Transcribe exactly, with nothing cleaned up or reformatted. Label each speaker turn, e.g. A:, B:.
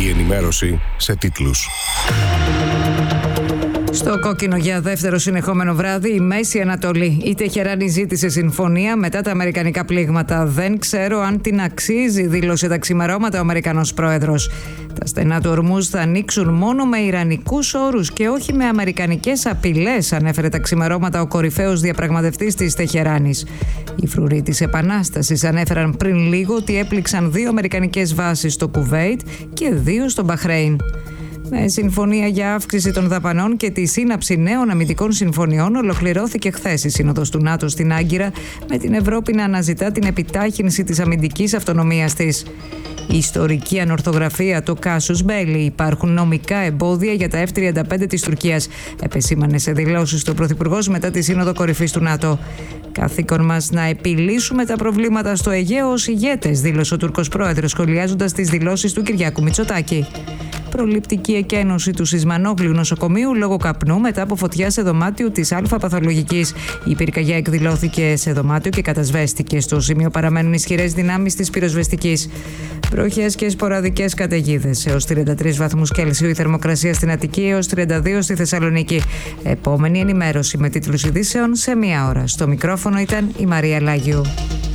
A: Η ενημέρωση σε τίτλους.
B: Στο κόκκινο για δεύτερο συνεχόμενο βράδυ η Μέση Ανατολή. Η Τεχεράνη ζήτησε συμφωνία μετά τα αμερικανικά πλήγματα. Δεν ξέρω αν την αξίζει, δήλωσε τα ξημερώματα ο Αμερικανός πρόεδρος. Τα στενά του Ορμούζ θα ανοίξουν μόνο με ιρανικούς όρους και όχι με αμερικανικές απειλές, ανέφερε τα ξημερώματα ο κορυφαίος διαπραγματευτής της Τεχεράνης. Οι φρουροί της Επανάστασης ανέφεραν πριν λίγο ότι έπληξαν δύο αμερικανικές βάσεις στο Κουβέιτ και δύο στο Μπαχρέιν. Με συμφωνία για αύξηση των δαπανών και τη σύναψη νέων αμυντικών συμφωνιών, ολοκληρώθηκε χθες η Σύνοδος του ΝΑΤΟ στην Άγκυρα, με την Ευρώπη να αναζητά την επιτάχυνση της αμυντικής αυτονομίας της. Η ιστορική ανορθογραφία, το κάσους μπέλι, υπάρχουν νομικά εμπόδια για τα εφ τριάντα πέντε της Τουρκίας, επεσήμανε σε δηλώσεις του Πρωθυπουργός μετά τη Σύνοδο Κορυφής του ΝΑΤΟ. Καθήκον μας να επιλύσουμε τα προβλήματα στο Αιγαίο ως ηγέτες, δήλωσε ο Τούρκος πρόεδρος, σχολιάζοντας τις δηλώσεις του Κυριάκου Μητσοτάκη. Προληπτική εκένωση του Σισμανόγλου νοσοκομείου λόγω καπνού μετά από φωτιά σε δωμάτιο της Α παθολογικής. Η πυρκαγιά εκδηλώθηκε σε δωμάτιο και κατασβέστηκε. Στο σημείο παραμένουν ισχυρές δυνάμεις της πυροσβεστικής. Βροχές και σποραδικές καταιγίδες. Έως τριάντα τρεις βαθμούς Κέλσιου η θερμοκρασία στην Αττική, έως τριάντα δύο στη Θεσσαλονίκη. Επόμενη ενημέρωση με τίτλους ειδήσεων σε μία ώρα. Στο μικρόφωνο ήταν η Μαρία Λάγιου.